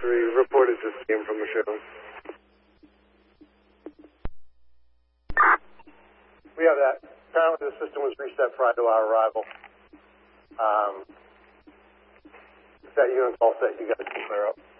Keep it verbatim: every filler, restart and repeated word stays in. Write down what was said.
three, reported just came from the show. We have that. Apparently the system was reset prior to our arrival. Um, if that unit's all set, you guys can clear up.